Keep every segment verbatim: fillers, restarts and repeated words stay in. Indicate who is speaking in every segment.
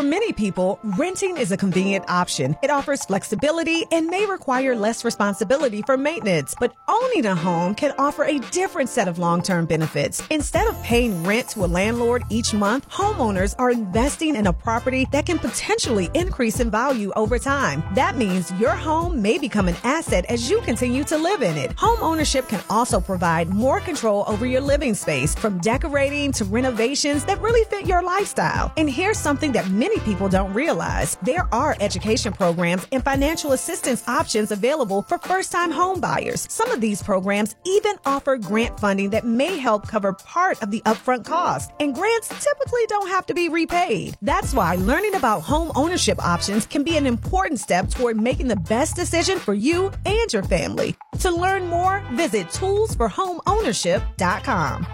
Speaker 1: many people, renting is a convenient option. It offers flexibility and may require less responsibility for maintenance, but owning a home can offer a different set of long-term benefits. Instead of paying rent to a landlord each month, homeowners are investing in a property that can potentially increase in value over time. That means your home may become an asset as you continue to live in it. Home ownership can also provide more control over your living space, from decorating to renovations that really fit your lifestyle. And here's something that many people don't realize. There are education programs and financial assistance options available for first-time home buyers. Some of these programs even offer grant funding that may help cover part of the upfront cost. And grants typically don't have to be repaid. That's why learning about home ownership options can be an important step toward making the best decision for you and your family. To learn more, visit tools for home ownership dot com.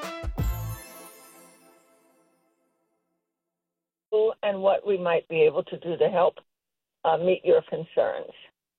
Speaker 2: And what we might be able to do to help uh, meet your concerns.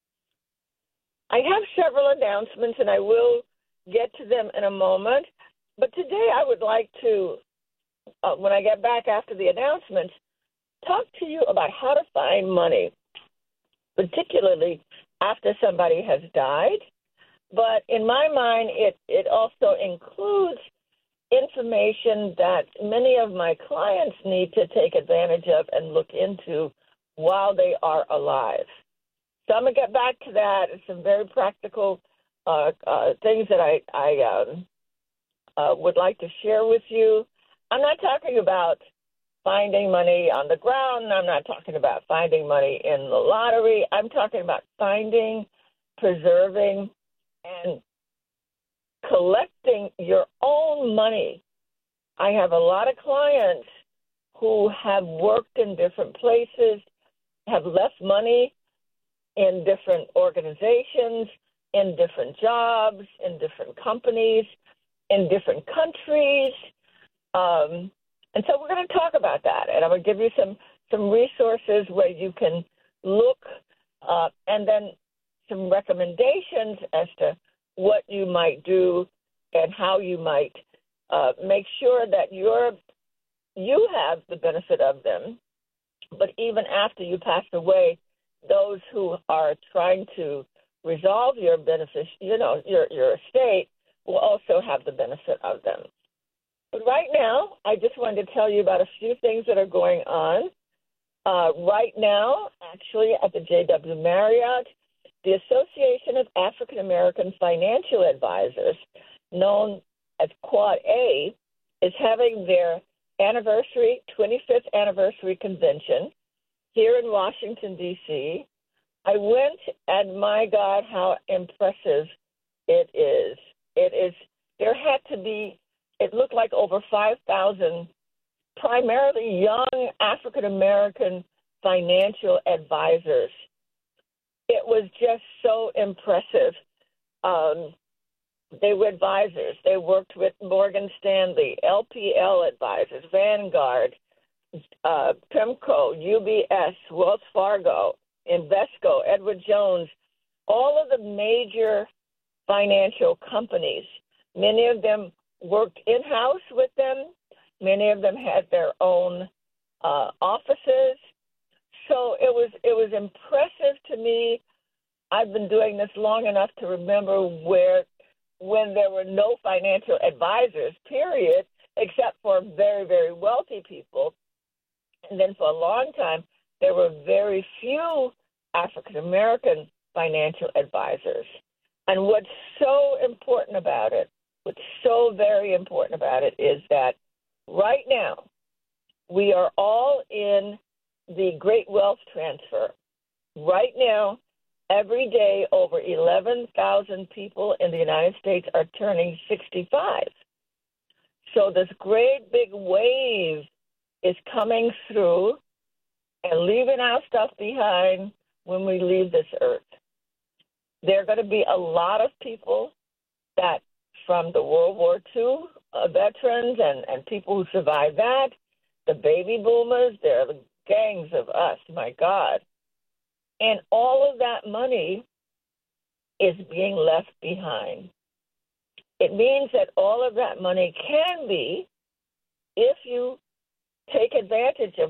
Speaker 2: I have several announcements, and I will get to them in a moment. But today I would like to, uh, when I get back after the announcements, talk to you about how to find money, particularly after somebody has died. But in my mind, it, it also includes information that many of my clients need to take advantage of and look into while they are alive. So I'm going to get back to that. It's some very practical uh, uh, things that I, I um, uh, would like to share with you. I'm not talking about finding money on the ground. I'm not talking about finding money in the lottery. I'm talking about finding, preserving, and collecting your own money. I have a lot of clients who have worked in different places, have left money in different organizations, in different jobs, in different companies, in different countries. Um, and so we're going to talk about that. And I'm going to give you some, some resources where you can look uh, and then some recommendations as to what you might do and how you might uh, make sure that you're, you have the benefit of them. But even after you pass away, those who are trying to resolve your benefit, you know, your, your estate will also have the benefit of them. But right now, I just wanted to tell you about a few things that are going on. Uh, right now, actually, at the J W Marriott, the Association of African American Financial Advisors, known as Quad A, is having their anniversary, twenty-fifth anniversary convention here in Washington, D C I went, and my God, how impressive it is. It is, there had to be, it looked like over five thousand primarily young African American financial advisors. It was just so impressive. Um, they were advisors. They worked with Morgan Stanley, L P L advisors, Vanguard, uh, PIMCO, U B S, Wells Fargo, Invesco, Edward Jones, all of the major financial companies. Many of them worked in-house with them. Many of them had their own uh, offices. So it was it was impressive to me. I've been doing this long enough to remember where when there were no financial advisors, period, except for very, very wealthy people. And then for a long time, there were very few African-American financial advisors. And what's so important about it, what's so very important about it is that right now we are all in the great wealth transfer. Right now, every day, over eleven thousand people in the United States are turning sixty-five. So this great big wave is coming through and leaving our stuff behind when we leave this earth. There are going to be a lot of people that from the World War Two uh, veterans and, and people who survived that, the baby boomers, there are gangs of us, my God. And all of that money is being left behind. It means that all of that money can be, if you take advantage of